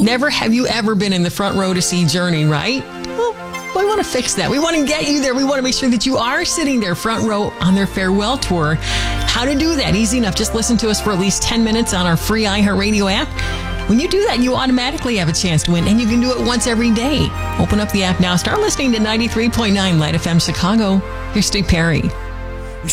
Never have you ever been in the front row to see Journey, right? Well, we want to fix that. We want to get you there. We want to make sure that you are sitting there front row on their farewell tour. How to do that? Easy enough. Just listen to us for at least 10 minutes on our free iHeartRadio app. When you do that, you automatically have a chance to win, and you can do it once every day. Open up the app now. Start listening to 93.9 Light FM Chicago. Here's Steve Perry.